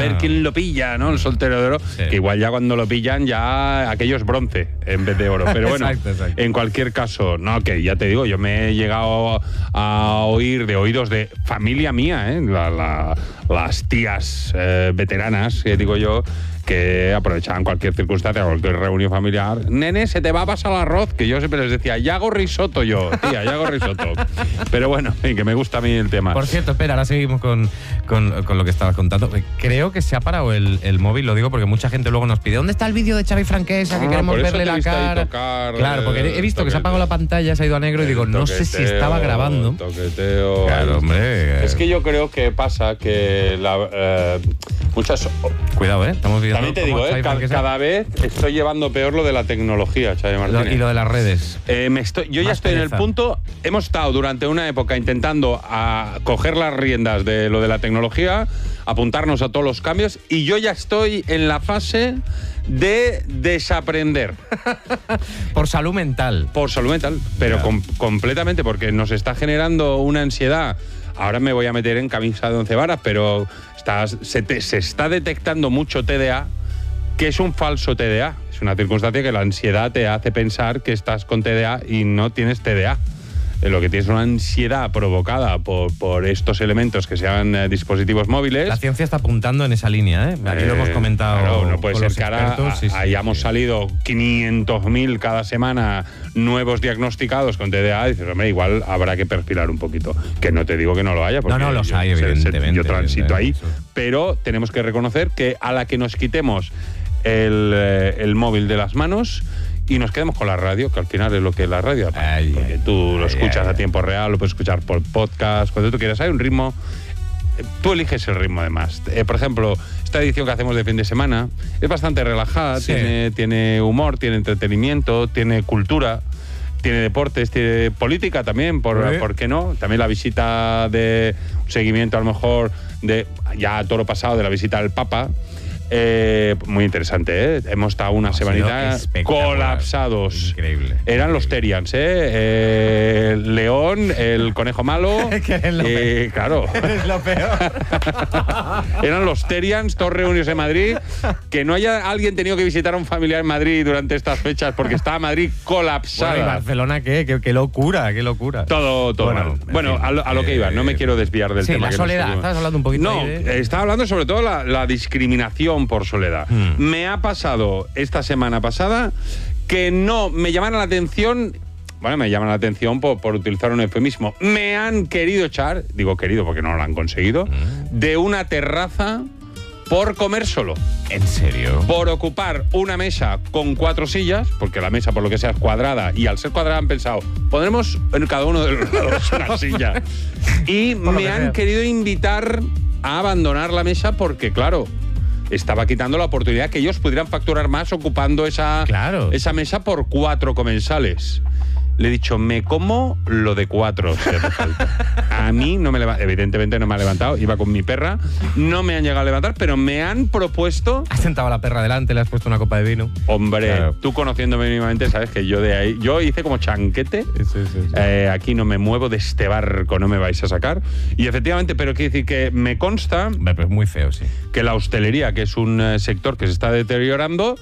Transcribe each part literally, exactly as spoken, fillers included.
ver quién lo pilla, ¿no? El soltero de oro, sí. Que igual ya cuando lo pillan ya aquello es bronce en vez de oro. Pero bueno, exacto, exacto. En cualquier caso, no, que ya te digo, yo me he llegado a oír de oídos de familia mía, ¿eh? La, la, las tías eh, veteranas, que digo yo, que aprovechaban cualquier circunstancia, cualquier reunión familiar. Nene, se te va a pasar el arroz, que yo siempre les decía, ya hago risotto yo, tía, ya hago risotto. Pero bueno, que me gusta a mí el tema. Por cierto, espera, ahora seguimos con, con, con lo que estabas contando. Creo que se ha parado el, el móvil, lo digo porque mucha gente luego nos pide, ¿dónde está el vídeo de Xavi Franquesa? Que ah, queremos verle la cara. Tocar, claro, porque he visto toqueteo. Que se ha apagado la pantalla, se ha ido a negro y digo, toqueteo, no sé si estaba grabando. Toqueteo. Claro, hombre. Es que yo creo que pasa que la, eh, muchas... Cuidado, ¿eh? Estamos viendo. También te digo, ¿eh? Cada, cada vez estoy llevando peor lo de la tecnología, Xavi Martínez. Y lo de las redes. Eh, me estoy, yo Más ya estoy pereza. En el punto... Hemos estado durante una época intentando a coger las riendas de lo de la tecnología, apuntarnos a todos los cambios, y yo ya estoy en la fase de desaprender. Por salud mental. Por salud mental, pero com- completamente, porque nos está generando una ansiedad. Ahora me voy a meter en camisa de once varas, pero estás, se, te, se está detectando mucho T D A, que es un falso T D A. Es una circunstancia que la ansiedad te hace pensar que estás con T D A y no tienes T D A. Lo que tienes es una ansiedad provocada por, por estos elementos que se llaman eh, dispositivos móviles. La ciencia está apuntando en esa línea, ¿eh? Aquí eh, lo hemos comentado. Claro, no puede ser que ahora sí, sí, hayamos sí. salido quinientos mil cada semana nuevos diagnosticados con T D A. Y dices, hombre, igual habrá que perfilar un poquito. Que no te digo que no lo haya. Porque no, no los yo, hay, evidentemente. Yo transito ahí. Eso. Pero tenemos que reconocer que a la que nos quitemos el, el móvil de las manos y nos quedemos con la radio, que al final es lo que es la radio. Ay, porque ay, tú ay, lo escuchas ay, a tiempo real, lo puedes escuchar por podcast, cuando tú quieras. Hay un ritmo, tú eliges el ritmo además. Eh, por ejemplo, esta edición que hacemos de fin de semana es bastante relajada, sí. tiene, tiene humor, tiene entretenimiento, tiene cultura, tiene deportes, tiene política también, por, ¿Sí? ¿por qué no? También la visita de un seguimiento a lo mejor de ya todo lo pasado de la visita del Papa. Eh, muy interesante, ¿eh? Hemos estado una semanita colapsados. Increíble. Eran los Terians, ¿eh? eh León, el conejo malo. Que eres lo eh, claro. Es lo peor. Eran los Terians, todos reunidos en Madrid. Que no haya alguien tenido que visitar a un familiar en Madrid durante estas fechas porque estaba Madrid colapsada. Bueno, ¿y Barcelona qué? ¿Qué, qué locura, qué locura. Todo, todo bueno, mal. Bueno, a lo, a lo que iba, no me quiero desviar del sí, tema. La soledad, no estabas hablando un poquito. No, de... estaba hablando sobre todo la, la discriminación por soledad. Hmm. Me ha pasado esta semana pasada que no me llaman la atención, bueno, me llaman la atención por, por utilizar un eufemismo. Me han querido echar, digo querido porque no lo han conseguido, hmm. de una terraza por comer solo. ¿En serio? Por ocupar una mesa con cuatro sillas, porque la mesa por lo que sea es cuadrada, y al ser cuadrada han pensado, pondremos en cada uno de los lados una silla. Y me han querido invitar a abandonar la mesa porque, claro, estaba quitando la oportunidad que ellos pudieran facturar más ocupando esa, claro. esa mesa por cuatro comensales. Le he dicho, me como lo de cuatro, si hace falta. A mí no me levanta, evidentemente no me ha levantado, iba con mi perra, no me han llegado a levantar, pero me han propuesto... Has sentado a la perra delante, le has puesto una copa de vino. Hombre, claro. Tú conociéndome mínimamente sabes que yo de ahí, yo hice como chanquete, sí, sí, sí. Eh, aquí no me muevo de este barco, no me vais a sacar. Y efectivamente, pero quiere decir que me consta... Pero es muy feo, sí. Que la hostelería, que es un eh, sector que se está deteriorando...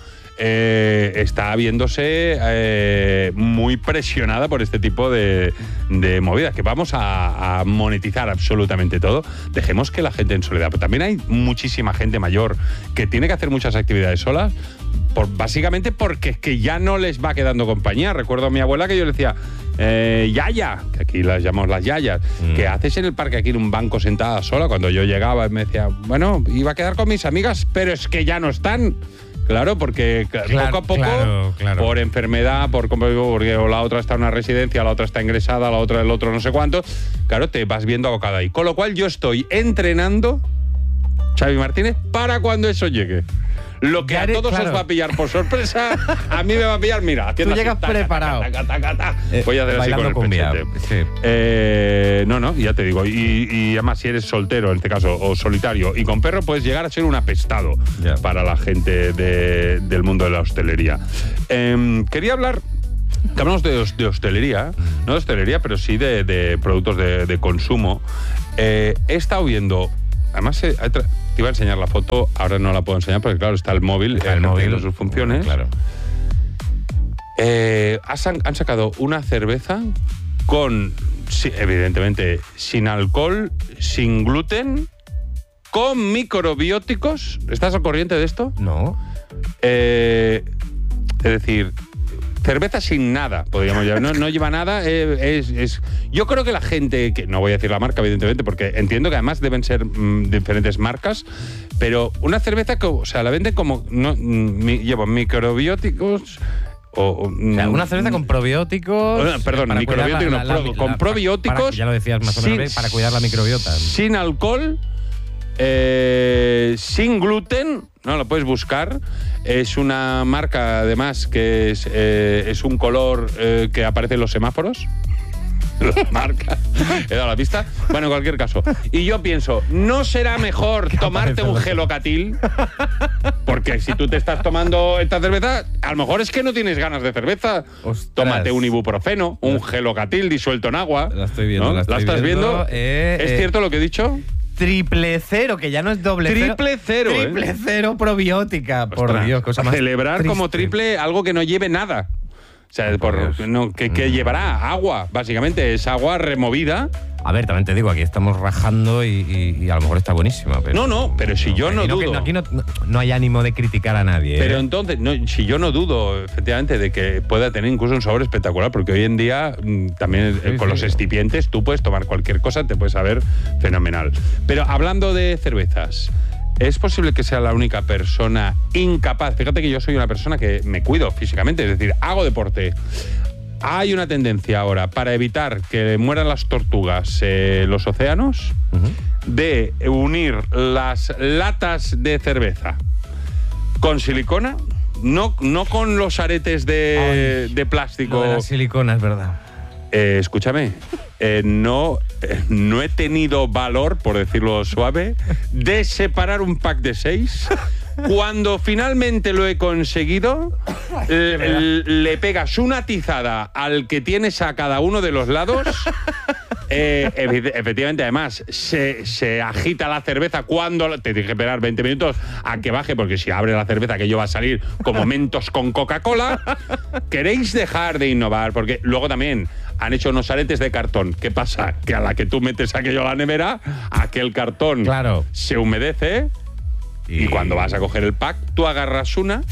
Eh, está viéndose eh, muy presionada por este tipo de, de movidas, que vamos a, a monetizar absolutamente todo. Dejemos que la gente en soledad, pero también hay muchísima gente mayor que tiene que hacer muchas actividades solas, por, básicamente porque es que ya no les va quedando compañía. Recuerdo a mi abuela que yo le decía, eh, yaya, que aquí las llamamos las yayas, mm. ¿qué haces en el parque aquí en un banco sentada sola? Cuando yo llegaba me decía, bueno, iba a quedar con mis amigas, pero es que ya no están. Claro, porque claro, poco a poco, claro, claro. por enfermedad, por porque la otra está en una residencia, la otra está ingresada, la otra el otro no sé cuánto, claro, te vas viendo abocada ahí. Con lo cual yo estoy entrenando, Xavi Martínez, para cuando eso llegue. Lo que a todos claro. os va a pillar por sorpresa, a mí me va a pillar, mira, haciendo tú llegas así, preparado. Taca, taca, taca, taca. Eh, Voy a hacer así con el cumbia. Sí. Eh, no, no, ya te digo. Y, y además, si eres soltero, en este caso, o solitario, y con perro, puedes llegar a ser un apestado yeah. para la gente de, del mundo de la hostelería. Eh, quería hablar... Que hablamos de, de hostelería, no de hostelería, pero sí de, de productos de, de consumo. Eh, he estado viendo... Además, he, te iba a enseñar la foto, ahora no la puedo enseñar porque claro, está el móvil, está el móvil, sus funciones. Claro. Eh, han, han sacado una cerveza con, evidentemente, sin alcohol, sin gluten, con microbióticos. ¿Estás al corriente de esto? No. Eh, es decir, cerveza sin nada, podríamos llamar. No, no lleva nada. Eh, es, es, yo creo que la gente, que no voy a decir la marca, evidentemente, porque entiendo que además deben ser mmm, diferentes marcas, pero una cerveza que, o sea, la venden como, no, mi, lleva microbióticos. O, o, o sea, una cerveza con probióticos. Oh, perdón, microbióticos, la, la, no, la, con la, probióticos. Para, ya lo decías más o menos, sin, para cuidar la microbiota. Sin alcohol, eh, sin gluten, no lo puedes buscar. Es una marca, además, que es, eh, es un color eh, que aparece en los semáforos. La marca. He dado la pista. Bueno, en cualquier caso. Y yo pienso, ¿no será mejor tomarte un gelocatil? Porque si tú te estás tomando esta cerveza, a lo mejor es que no tienes ganas de cerveza. Ostras. Tómate un ibuprofeno, un gelocatil disuelto en agua. La estoy viendo, ¿no? la, estoy ¿La estás viendo? viendo? Eh, ¿Es eh, cierto lo que he dicho? Triple cero, que ya no es doble triple cero. cero, ¿eh? Triple cero probiótica. Por Ostras, Dios, cosa más celebrar triste. como triple algo que no lleve nada. O sea, por, no, que, que llevará agua, básicamente. Es agua removida. A ver, también te digo, aquí estamos rajando y, y, y a lo mejor está buenísima. Pero, no, no, pero si yo no, no dudo. Que, aquí no, no, no hay ánimo de criticar a nadie. Pero ¿eh? entonces, no, si yo no dudo, efectivamente, de que pueda tener incluso un sabor espectacular, porque hoy en día mmm, también sí, eh, con sí. los excipientes tú puedes tomar cualquier cosa, te puedes saber fenomenal. Pero hablando de cervezas, ¿es posible que sea la única persona incapaz? Fíjate que yo soy una persona que me cuido físicamente, es decir, hago deporte. Hay una tendencia ahora para evitar que mueran las tortugas eh, los océanos, uh-huh. de unir las latas de cerveza con silicona, no, no con los aretes de, de plástico. Lo de la silicona, es verdad. Eh, escúchame, eh, no, eh, no he tenido valor, por decirlo suave, de separar un pack de seis. Cuando finalmente lo he conseguido, le, le pegas una tizada al que tienes a cada uno de los lados. Eh, efectivamente, además, se, se agita la cerveza cuando... Te dije esperar veinte minutos a que baje, porque si abre la cerveza aquello va a salir como Mentos con Coca-Cola. ¿Queréis dejar de innovar? Porque luego también han hecho unos aretes de cartón. ¿Qué pasa? Que a la que tú metes aquello a la nevera, aquel cartón claro. se humedece... Y, y cuando vas a coger el pack, tú agarras una,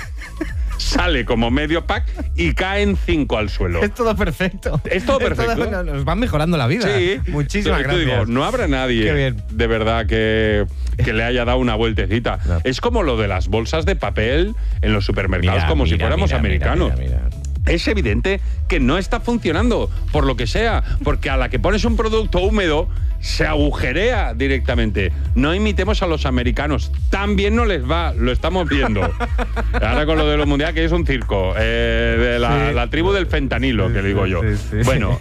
sale como medio pack y caen cinco al suelo. Es todo perfecto. Es todo perfecto. Es todo, nos van mejorando la vida. Sí. Muchísimas Entonces, gracias. Digo, no habrá nadie de verdad que, que le haya dado una vueltecita. No. Es como lo de las bolsas de papel en los supermercados, mira, como mira, si fuéramos mira, americanos. Mira, mira, mira. Es evidente que no está funcionando, por lo que sea, porque a la que pones un producto húmedo se agujerea directamente. No imitemos a los americanos, también no les va, lo estamos viendo. Ahora con lo de lo mundial, que es un circo, eh, de la, sí. la tribu del fentanilo, sí, que digo yo. Sí, sí. Bueno,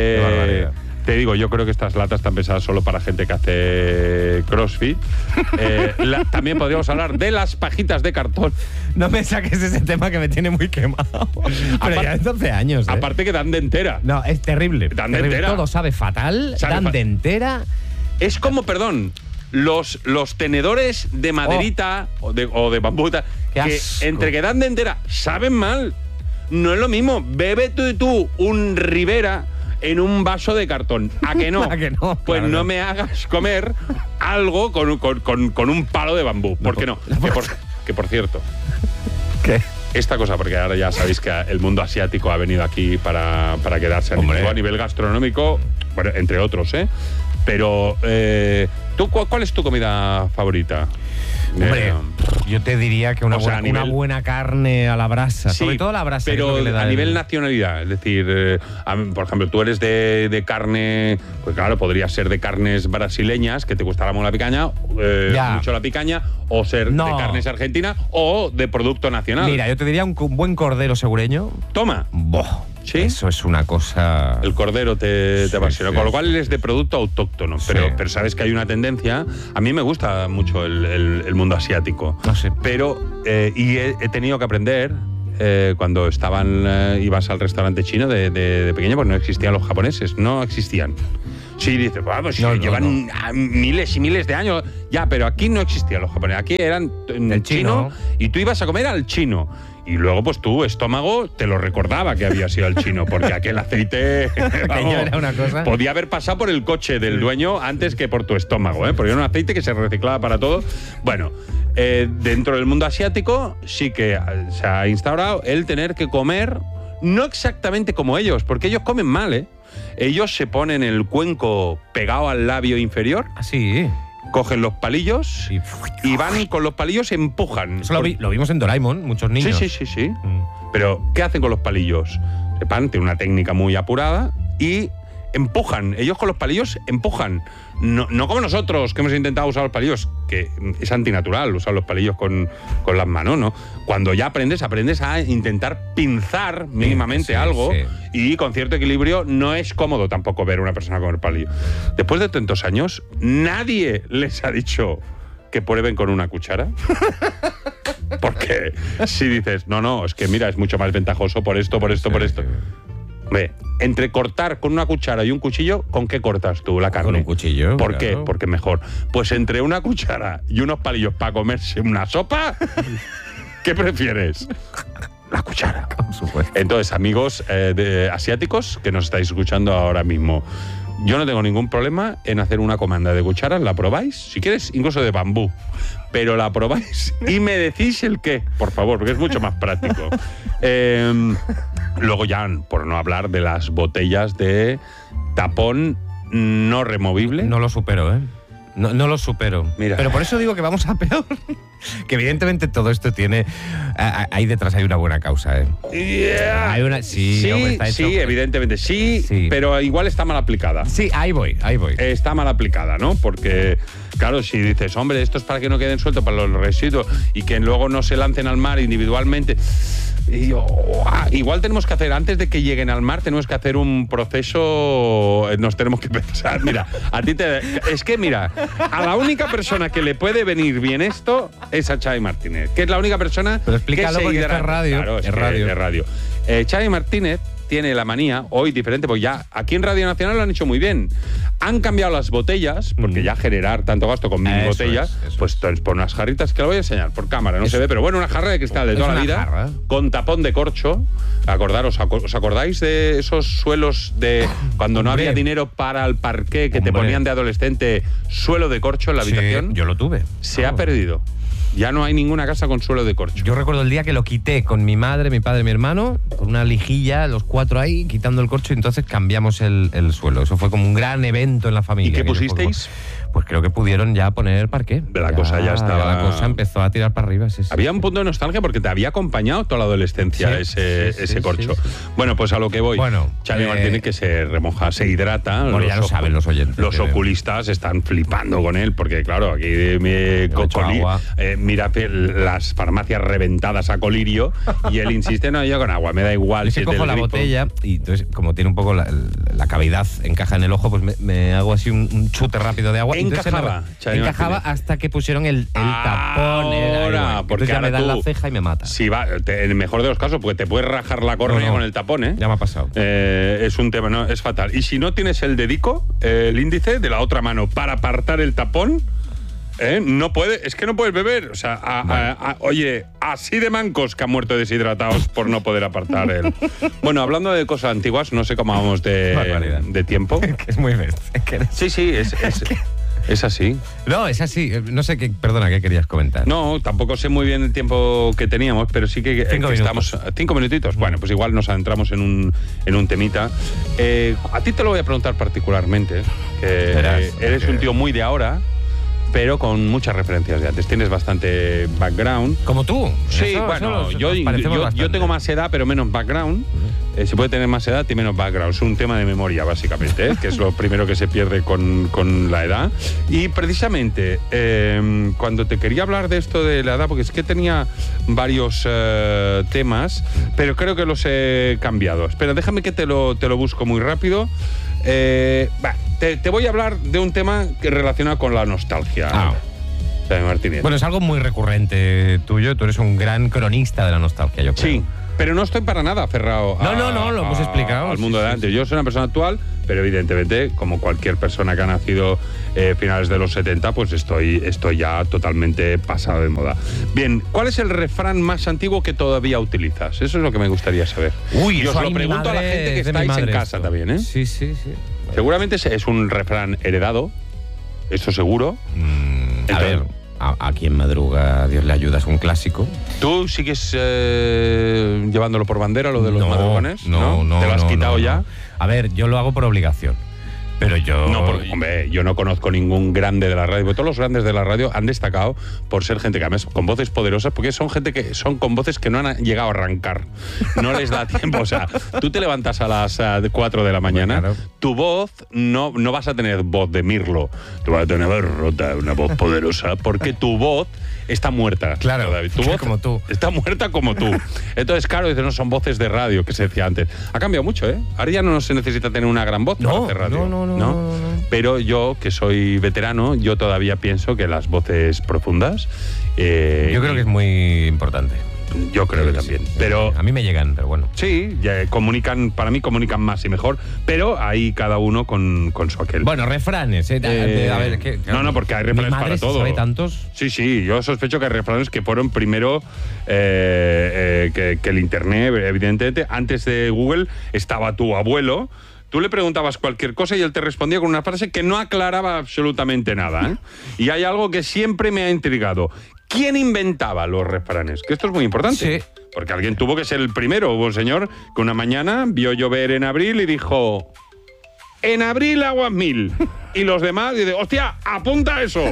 eh, te digo, yo creo que estas latas están pensadas solo para gente que hace crossfit. Eh, la, también podríamos hablar de las pajitas de cartón. No me saques ese tema que me tiene muy quemado. Pero aparte, ya es doce años, ¿eh? Aparte que dan de entera. No, es terrible. Dan terrible. de entera. Todo sabe fatal, sabe dan fa de entera. Es como, perdón, los, los tenedores de maderita oh. o, de, o de bambuta, que asco. Entre que dan de entera, saben mal. No es lo mismo. Bebe tú y tú un Ribera en un vaso de cartón. ¿A que no? ¿A que no? Pues claro, no no me hagas comer algo con, con, con, con un palo de bambú. ¿Por qué no? Que por, que por cierto... ¿Qué? Esta cosa, porque ahora ya sabéis que el mundo asiático ha venido aquí para, para quedarse a nivel gastronómico, bueno, entre otros, ¿eh? Pero, eh, ¿tú, cuál, ¿cuál es tu comida favorita? Hombre, eh, yo te diría que una, buena, sea, nivel, una buena carne a la brasa, sí, sobre todo la brasa. Pero que le da a el... nivel nacionalidad, es decir, eh, a, por ejemplo, tú eres de, de carne, pues claro, podría ser de carnes brasileñas, que te gustará mucho la picaña, eh, mucho la picaña, o ser no. de carnes argentinas, o de producto nacional. Mira, yo te diría un, un buen cordero segureño. Toma. Boh. ¿Sí? Eso es una cosa... El cordero te, te apasiona, sí, sí, con lo cual es de producto autóctono, sí. pero, pero sabes que hay una tendencia. A mí me gusta mucho el, el, el mundo asiático, no sé. pero eh, y he, he tenido que aprender eh, cuando estaban eh, ibas al restaurante chino de, de, de pequeño, porque no existían los japoneses, no existían. O Sí, dice, bueno, pues No, no, llevan no. miles y miles de años. Ya, pero aquí no existían los japoneses. Aquí eran en El chino, chino. y tú ibas a comer al chino. Y luego, pues tu estómago te lo recordaba que había sido el chino, porque aquel aceite vamos, era una cosa. podía haber pasado por el coche del dueño antes que por tu estómago, ¿eh? Porque era un aceite que se reciclaba para todo. Bueno, eh, dentro del mundo asiático sí que se ha instaurado el tener que comer no exactamente como ellos, porque ellos comen mal, ¿eh? Ellos se ponen el cuenco pegado al labio inferior, Así. cogen los palillos Y, y van con los palillos, empujan. Eso lo, vi- lo vimos en Doraemon, muchos niños. Sí, sí, sí, sí. Mm. Pero, ¿qué hacen con los palillos? Sepan, tiene una técnica muy apurada y empujan. Ellos con los palillos empujan. No, no como nosotros, que hemos intentado usar los palillos, que es antinatural usar los palillos con, con las manos, ¿no? Cuando ya aprendes, aprendes a intentar pinzar mínimamente sí, algo, sí. y con cierto equilibrio no es cómodo tampoco ver a una persona con el palillo. Después de tantos años, nadie les ha dicho que prueben con una cuchara. Porque si dices, no, no, es que mira, es mucho más ventajoso por esto, por esto, por esto. Ve, entre cortar con una cuchara y un cuchillo, ¿con qué cortas tú la carne? Con un cuchillo. ¿Por claro. qué? Porque mejor. Pues entre una cuchara y unos palillos para comerse una sopa, ¿qué prefieres? La cuchara. Por supuesto. Entonces, amigos eh, de asiáticos que nos estáis escuchando ahora mismo, yo no tengo ningún problema en hacer una comanda de cucharas, la probáis, si quieres, incluso de bambú, pero la probáis y me decís el qué, por favor, porque es mucho más práctico. Eh, luego ya, por no hablar de las botellas de tapón no removible. No lo supero, ¿eh? No, no lo supero. Mira. Pero por eso digo que vamos a peor. Que evidentemente todo esto tiene... a- a- Ahí detrás hay una buena causa, ¿eh? Yeah. Hay una... Sí, Sí, hombre, está hecho- sí, evidentemente sí, Sí. pero igual está mal aplicada. Sí, ahí voy, ahí voy. Está mal aplicada, ¿no? Porque, claro, si dices, hombre, esto es para que no queden sueltos para los residuos y que luego no se lancen al mar individualmente. Y yo, ¡guau! Igual tenemos que hacer, antes de que lleguen al mar, tenemos que hacer un proceso, eh, nos tenemos que pensar. Mira, a ti te... Es que, mira, a la única persona que le puede venir bien esto es a Xavi Martínez, que es la única persona Pero explícalo que se porque esto hidrata. es radio, Claro, es, es que radio. es radio. Eh, Xavi Martínez tiene la manía, hoy diferente, porque ya aquí en Radio Nacional lo han hecho muy bien. Han cambiado las botellas, porque Mm. ya generar tanto gasto con mil Eso botellas, es, eso pues entonces por unas jarritas que lo voy a enseñar por cámara, no Es- se ve, pero bueno, una jarra de cristal de es toda la una vida, jarra. con tapón de corcho. Acordaros, aco- ¿os acordáis de esos suelos de cuando no Hombre. había dinero para el parqué que te Hombre. ponían de adolescente suelo de corcho en la Sí, habitación? yo lo tuve. Se ha Vamos. perdido. Ya no hay ninguna casa con suelo de corcho. Yo recuerdo el día que lo quité con mi madre, mi padre y mi hermano, con una lijilla, los cuatro ahí, quitando el corcho, y entonces cambiamos el, el suelo. Eso fue como un gran evento en la familia. ¿Y qué Aquello fue pusisteis? como- Pues creo que pudieron ya poner parqué. La cosa ya estaba- La cosa empezó a tirar para arriba. Sí, sí. Había un punto de nostalgia porque te había acompañado toda la adolescencia Sí, ese, sí, sí, ese sí, corcho. sí. Bueno, pues a lo que voy. Bueno, Xavi eh, Martínez que se remoja, se hidrata. Bueno, ya lo ocu- saben los oyentes, Los que- oculistas están flipando con él porque, claro, aquí me Yo echo agua. eh, mira las farmacias reventadas a colirio y él insiste, no, yo con agua, me da igual. Yo si que es cojo del la grifo. botella y entonces, como tiene un poco la, la cavidad, encaja en el ojo, pues me, me hago así un, un chute rápido de agua. y entonces se me- Encajaba, Xavi Encajaba Martínez. hasta que pusieron el, el tapón. eh, ahí Ahora, voy. porque Entonces ya ahora me dan tú- la ceja y me mata. Si va, te- en el mejor de los casos, porque te puedes rajar la córnea No, no. con el tapón, ¿eh? Ya me ha pasado. Eh, es un tema, no, es fatal. Y si no tienes el dedico, eh, el índice de la otra mano para apartar el tapón, eh, no puede, es que no puedes beber. O sea, a- a- a- oye, así de mancos que han muerto deshidratados por no poder apartar el. Bueno, hablando de cosas antiguas, no sé cómo vamos de, Barbaridad. de tiempo. Que es muy bestia. Es que eres- Sí, sí, es, es, es así. No, es así. Eh, No sé qué. Perdona, ¿qué querías comentar? No, tampoco sé muy bien el tiempo que teníamos, pero sí que, eh, Cinco que minutos. estamos. Cinco minutitos. Bueno, pues igual nos adentramos en un, en un temita. Eh, a ti te lo voy a preguntar particularmente. que Verás, eres que- un tío muy de ahora, pero con muchas referencias de antes. Tienes bastante background. Como tú. Sí, Eso- bueno, eso nos- yo, nos parecemos yo, yo bastante. tengo más edad, pero menos background. Eh, se puede tener más edad y menos background. Es un tema de memoria, básicamente, ¿eh? Que es lo primero que se pierde con, con la edad. Y precisamente, eh, cuando te quería hablar de esto de la edad, porque es que tenía varios eh, temas, pero creo que los he cambiado. Espera, déjame que te lo, te lo busco muy rápido. Eh, va, te, te voy a hablar de un tema que relaciona con la nostalgia. Ah. Xavi Martínez. Bueno, es algo muy recurrente tuyo. Tú eres un gran cronista de la nostalgia, yo creo. Sí, Pero no estoy para nada aferrado no, a, no, no, lo hemos a, explicado, al mundo sí, de sí, antes. sí. Yo soy una persona actual, pero evidentemente, como cualquier persona que ha nacido eh, finales de los setenta, pues estoy, estoy ya totalmente pasado de moda. Bien, ¿cuál es el refrán más antiguo que todavía utilizas? Eso es lo que me gustaría saber. Uy, y os eso lo mi pregunto madre, a la gente que de mi estáis en madre casa esto. también, ¿eh? Sí, sí, sí. Seguramente es- es un refrán heredado, esto seguro. Mm, a Entonces- ver, a, a quien madruga Dios le ayuda es un clásico. ¿Tú sigues eh, llevándolo por bandera, lo de los no, madrugones? No, no, ¿Te lo has no, quitado no, ya? no. A ver, yo lo hago por obligación. Pero yo... No, porque, hombre, yo no conozco ningún grande de la radio, porque todos los grandes de la radio han destacado por ser gente que además con voces poderosas, porque son gente que son con voces que no han llegado a arrancar. No les da tiempo. O sea, tú te levantas a las cuatro de la mañana, Claro. tu voz no, no vas a tener voz de Mirlo, tú vas a tener una voz rota, una voz poderosa, porque tu voz está muerta. Claro, David. Tu voz como tú. está muerta como tú. Entonces, claro, dices, no son voces de radio, que se decía antes. Ha cambiado mucho, ¿eh? Ahora ya no se necesita tener una gran voz para No, hacer radio. no, no, no, no, no. Pero yo, que soy veterano, yo todavía pienso que las voces profundas... eh, Yo creo que es muy importante. Yo creo que también. Pero... A mí me llegan, pero bueno. Sí, ya comunican, para mí comunican más y mejor, pero ahí cada uno con, con su aquel. Bueno, refranes. Eh, Eh, a ver, ¿qué? no, no, porque hay refranes Mi madre para se todo. sabe tantos. Sí, sí, yo sospecho que hay refranes que fueron primero eh, eh, que, que el internet, evidentemente. Antes de Google estaba tu abuelo. Tú le preguntabas cualquier cosa y él te respondía con una frase que no aclaraba absolutamente nada, ¿eh? Y hay algo que siempre me ha intrigado. ¿Quién inventaba los refranes? Que esto es muy importante. Sí. Porque alguien tuvo que ser el primero. Hubo un señor que una mañana vio llover en abril y dijo... En abril aguas mil. Y los demás dicen, hostia, apunta eso.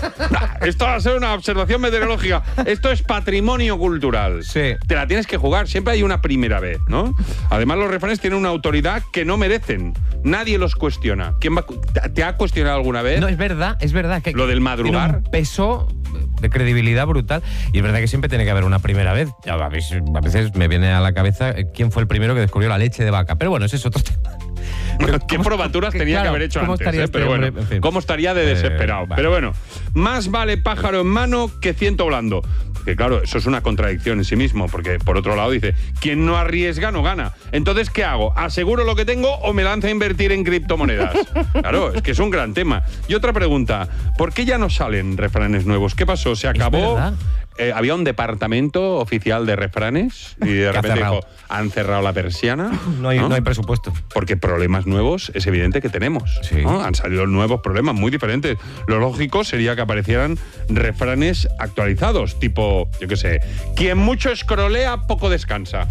Esto va a ser una observación meteorológica. Esto es patrimonio cultural. Sí. Te la tienes que jugar. Siempre hay una primera vez, ¿no? Además, los refranes tienen una autoridad que no merecen. Nadie los cuestiona. ¿Quién va, ¿Te ha cuestionado alguna vez? No, es verdad, es verdad. Que Lo del madrugar. Tiene un peso de credibilidad brutal. Y es verdad que siempre tiene que haber una primera vez. Ya, A veces, a veces me viene a la cabeza eh, quién fue el primero que descubrió la leche de vaca. Pero bueno, ese es otro tema. ¿Qué ¿Cómo- probaturas qué- tenía claro, que haber hecho cómo antes? estaría eh? este Pero bueno, hombre? En fin. ¿cómo estaría de desesperado? Eh, vale. Pero bueno, más vale pájaro en mano que ciento volando. Que claro, eso es una contradicción en sí mismo, porque por otro lado dice, quien no arriesga no gana. Entonces, ¿qué hago? ¿Aseguro lo que tengo o me lanzo a invertir en criptomonedas? Claro, es que es un gran tema. Y otra pregunta, ¿por qué ya no salen refranes nuevos? ¿Qué pasó? ¿Se acabó? verdad. Eh, había un departamento oficial de refranes y de Que ha repente cerrado. dijo, han cerrado la persiana. No hay, no hay presupuesto. Porque problemas nuevos es evidente que tenemos. Sí. ¿no? Han salido nuevos problemas muy diferentes. Lo lógico sería que aparecieran refranes actualizados, tipo, yo qué sé, quien mucho escrolea, poco descansa.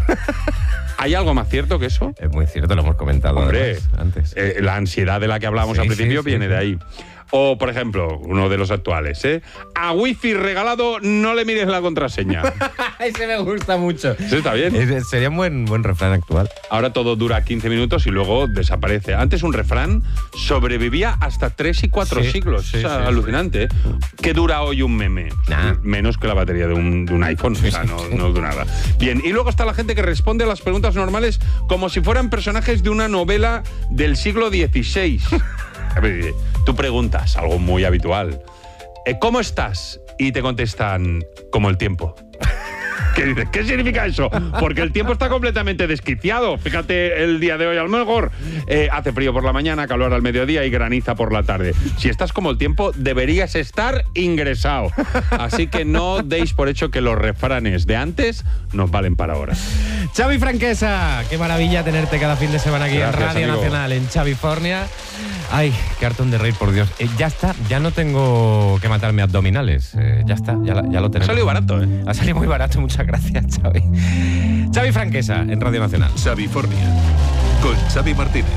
¿Hay algo más cierto que eso? Es muy cierto, lo hemos comentado Hombre, además, antes. eh, la ansiedad de la que hablábamos Sí, al principio sí, sí, viene sí. de ahí. O, por ejemplo, uno de los actuales, ¿eh? A wifi regalado no le mires la contraseña. Ese me gusta mucho. Eso está bien. Es- sería un buen, buen refrán actual. Ahora todo dura quince minutos y luego desaparece. Antes un refrán sobrevivía hasta tres y cuatro Sí, siglos. sí, es sí, alucinante. ¿eh? ¿Qué dura hoy un meme? Nah. Menos que la batería de un, de un iPhone. O sea, no, no dura nada. Bien, y luego está la gente que responde a las preguntas normales como si fueran personajes de una novela del siglo dieciséis. A ver, tú preguntas, algo muy habitual. eh, ¿Cómo estás? Y te contestan, como el tiempo. ¿Qué dices? ¿Qué significa eso? Porque el tiempo está completamente desquiciado. Fíjate el día de hoy, a lo mejor eh, hace frío por la mañana, calor al mediodía y graniza por la tarde. Si estás como el tiempo, deberías estar ingresado. Así que no deis por hecho que los refranes de antes nos valen para ahora. Xavi Franquesa, qué maravilla tenerte cada fin de semana aquí Gracias, en Radio amigo. Nacional, en Xavifornia. Ay, qué hartón de reír, por Dios. Eh, ya está, ya no tengo que matarme abdominales. Eh, ya está, ya, la- ya lo Ha tenemos. salido barato, ¿eh? Ha salido muy barato, muchas gracias, Xavi. Xavi Franquesa, en Radio Nacional. Xavifornia, con Xavi Martínez.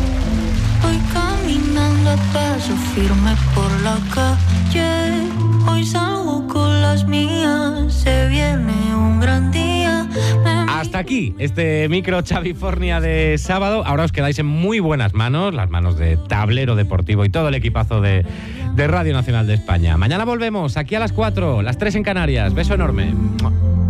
Voy caminando a paso firme por la calle. Hoy salgo con las mías. Se viene un gran día. Me Hasta aquí este micro Xavifornia de sábado. Ahora os quedáis en muy buenas manos, las manos de Tablero Deportivo y todo el equipazo de, de Radio Nacional de España. Mañana volvemos aquí a las cuatro, las tres en Canarias. Beso enorme.